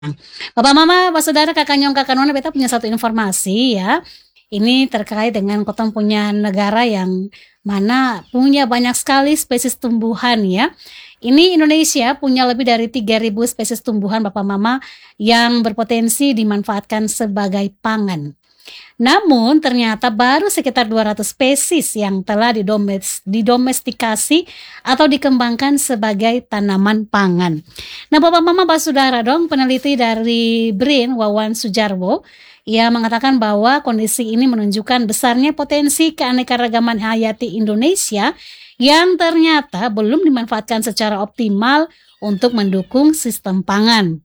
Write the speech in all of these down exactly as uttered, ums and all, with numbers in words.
Bapak Mama, Pak Saudara, Kakak Nyong, Kakak Nona, beta punya satu informasi ya. Ini terkait dengan kotong punya negara yang mana punya banyak sekali spesies tumbuhan ya. Ini Indonesia punya lebih dari tiga ribu spesies tumbuhan Bapak Mama yang berpotensi dimanfaatkan sebagai pangan. Namun ternyata baru sekitar dua ratus spesies yang telah didomes, didomestikasi atau dikembangkan sebagai tanaman pangan. Nah Bapak Mama Pak Saudara dong, peneliti dari B R I N Wawan Sujarwo, ia mengatakan bahwa kondisi ini menunjukkan besarnya potensi keanekaragaman hayati Indonesia yang ternyata belum dimanfaatkan secara optimal untuk mendukung sistem pangan.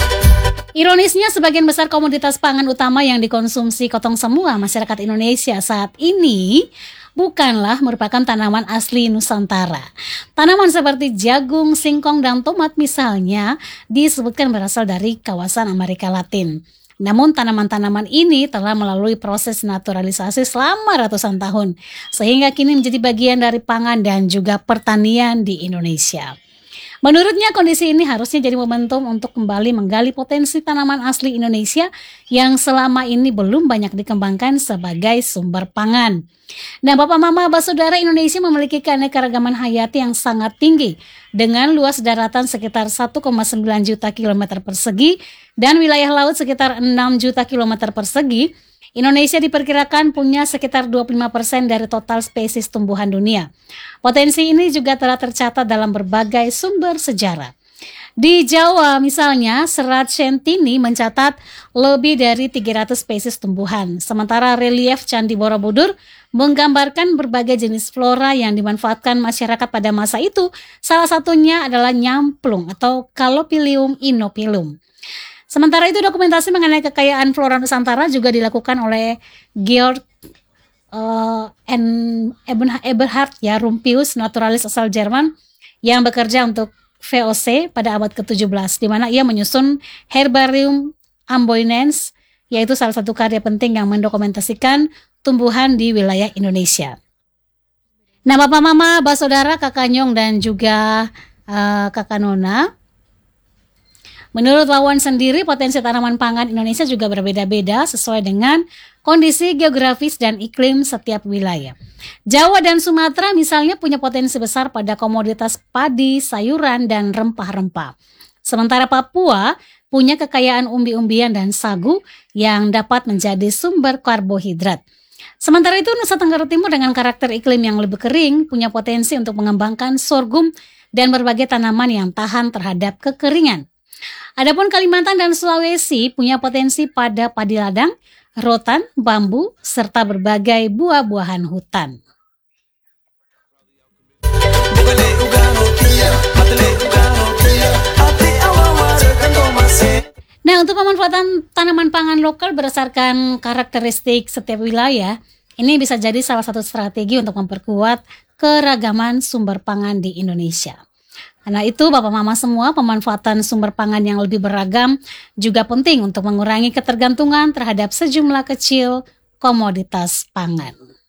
Ironisnya, sebagian besar komoditas pangan utama yang dikonsumsi kotong semua masyarakat Indonesia saat ini bukanlah merupakan tanaman asli Nusantara. Tanaman seperti jagung, singkong, dan tomat misalnya disebutkan berasal dari kawasan Amerika Latin. Namun tanaman-tanaman ini telah melalui proses naturalisasi selama ratusan tahun, sehingga kini menjadi bagian dari pangan dan juga pertanian di Indonesia. Menurutnya kondisi ini harusnya jadi momentum untuk kembali menggali potensi tanaman asli Indonesia yang selama ini belum banyak dikembangkan sebagai sumber pangan. Nah Bapak Mama, Bapak Saudara, Indonesia memiliki keanekaragaman hayati yang sangat tinggi dengan luas daratan sekitar satu koma sembilan juta kilometer persegi dan wilayah laut sekitar enam juta kilometer persegi. Indonesia diperkirakan punya sekitar dua puluh lima persen dari total spesies tumbuhan dunia. Potensi ini juga telah tercatat dalam berbagai sumber sejarah. Di Jawa misalnya, Serat Sentini mencatat lebih dari tiga ratus spesies tumbuhan. Sementara relief Candi Borobudur menggambarkan berbagai jenis flora yang dimanfaatkan masyarakat pada masa itu. Salah satunya adalah nyamplung atau Calophyllum inopilum. Sementara itu dokumentasi mengenai kekayaan flora Nusantara juga dilakukan oleh Georg uh, Eberhard ya, Rumpius, naturalis asal Jerman yang bekerja untuk V O C pada abad ke tujuh belas, di mana ia menyusun Herbarium Amboinense, yaitu salah satu karya penting yang mendokumentasikan tumbuhan di wilayah Indonesia. Nah Bapak Mama, Bapak Saudara, Kakak Nyong, dan juga uh, Kakak Nona, menurut Wawan sendiri, potensi tanaman pangan Indonesia juga berbeda-beda sesuai dengan kondisi geografis dan iklim setiap wilayah. Jawa dan Sumatera misalnya punya potensi besar pada komoditas padi, sayuran, dan rempah-rempah. Sementara Papua punya kekayaan umbi-umbian dan sagu yang dapat menjadi sumber karbohidrat. Sementara itu Nusa Tenggara Timur dengan karakter iklim yang lebih kering punya potensi untuk mengembangkan sorghum dan berbagai tanaman yang tahan terhadap kekeringan. Adapun Kalimantan dan Sulawesi punya potensi pada padi ladang, rotan, bambu, serta berbagai buah-buahan hutan. Nah, untuk pemanfaatan tanaman pangan lokal berdasarkan karakteristik setiap wilayah, ini bisa jadi salah satu strategi untuk memperkuat keragaman sumber pangan di Indonesia. Karena itu Bapak Mama semua, pemanfaatan sumber pangan yang lebih beragam juga penting untuk mengurangi ketergantungan terhadap sejumlah kecil komoditas pangan.